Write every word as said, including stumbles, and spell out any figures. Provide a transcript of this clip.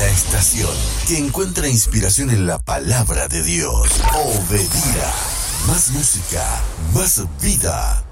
La estación que encuentra inspiración en la palabra de Dios. Obedira. Más música, más vida.